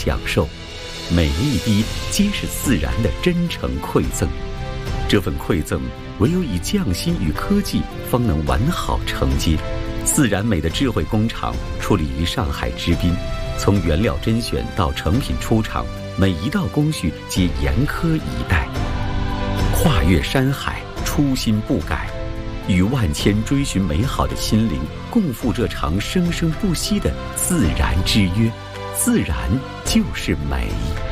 享受，每一滴皆是自然的真诚馈赠。这份馈赠，唯有以匠心与科技，方能完好承接。自然美的智慧工厂矗立于上海之滨，从原料甄选到成品出厂，每一道工序皆严苛以待。跨越山海，初心不改，与万千追寻美好的心灵共赴这场生生不息的自然之约。自然就是美。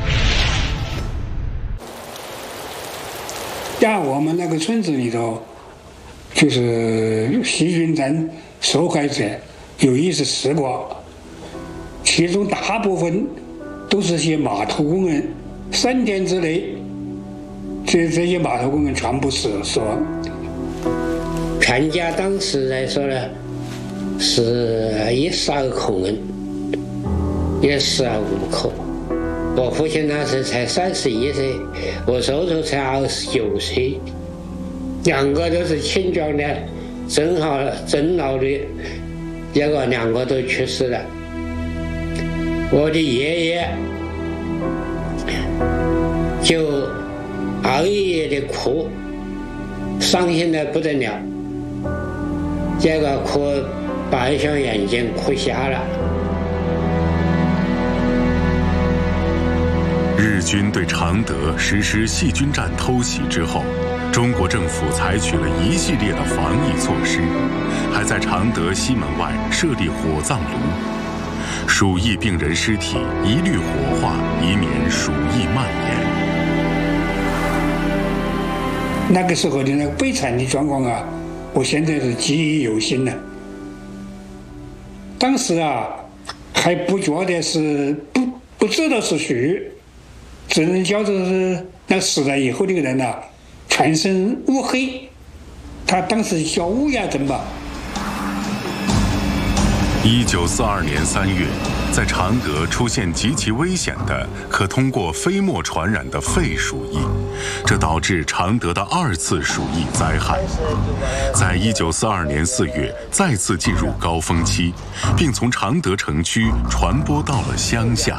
在我们那个村子里头，就是细菌战受害者有14个，其中大部分都是些码头工人。3天之内，这些码头工人全部死亡。 全家当时来说呢，是12口人，也12户口。我父亲当时才31岁，我叔叔才29岁，2个都是青壮年，正老的，结果2个都去世了。我的爷爷就熬夜的哭，伤心的不得了，结果哭把一双眼睛哭瞎了。 日军对常德实施细菌战偷袭之后，中国政府采取了一系列的防疫措施，还在常德西门外设立火葬炉，鼠疫病人尸体一律火化，以免鼠疫蔓延。 那个时候的那个悲惨的状况啊，我现在是记忆犹新的。当时啊，还不觉得是不知道是鼠，只能叫做是那死了以后这个人啊，全身乌黑，他当时叫乌鸦症吧。 1942年3月，在常德出现极其危险的可通过飞沫传染的肺鼠疫，这导致常德的2次鼠疫灾害。在1942年4月再次进入高峰期，并从常德城区传播到了乡下。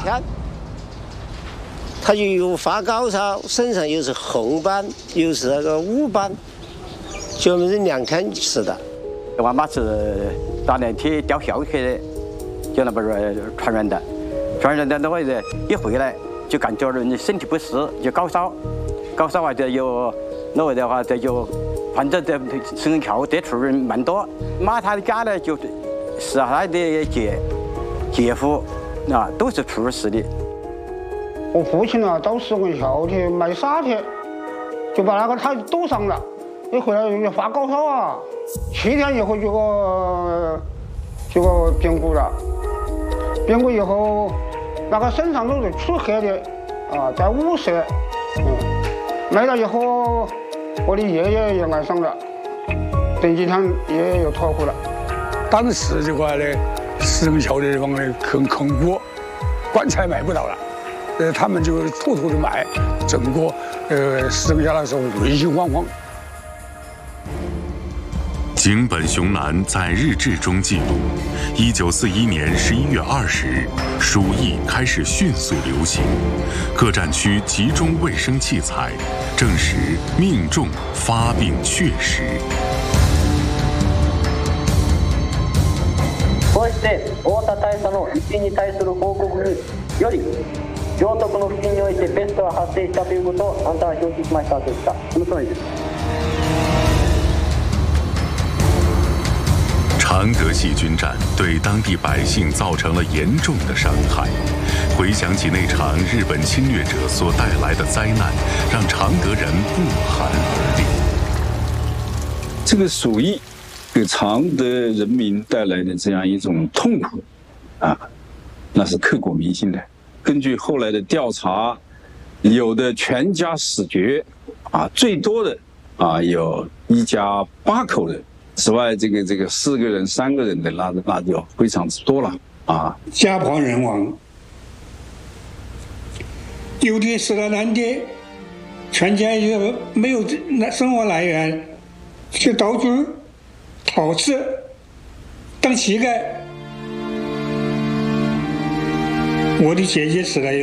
他就有发高烧，身上又是红斑，又是那个乌斑，就我们这2天吃的。 我妈是打电梯掉下去的，就那不是传染的。传染的那会子一回来就感觉人身体不适，就高烧，高烧啊，这有那会的话，这就反正这生跳得出人蛮多。妈他的家呢，就是他的姐夫啊，都是出事的。 我父亲啊，到10文校去卖沙去，就把那个他堵上了，一回来就发高烧啊，7天以后就病故了。病故以后，那个身上都是出黑的啊，在5色，没了以后，我的爷爷也爱上了，等几天爷爷又脱裤了。 当时这块呢，10文校的地方呢很恐怖，棺材买不到了。他们就处处的买，整个10文校的时候人心惶惶。 井本雄男在日志中记录：1941年11月20日，鼠疫开始迅速流行，各战区集中卫生器材，证实命中发病确实。 そして太田大佐の医師に対する報告より。行徳の付近においてペストが発生したということをあんたは表記しましたと言った。その通りです。 常德细菌战对当地百姓造成了严重的伤害。回想起那场日本侵略者所带来的灾难，让常德人不寒而栗。 这个鼠疫给常德人民带来的这样一种痛苦啊，那是刻骨铭心的。根据后来的调查，有的全家死绝，啊，最多的啊有1家8口人，此外这个4个人、3个人的那就非常之多了啊， 家破人亡，有的死了难的，全家就没有生活来源，去到处讨吃，当乞丐。我的姐姐死了。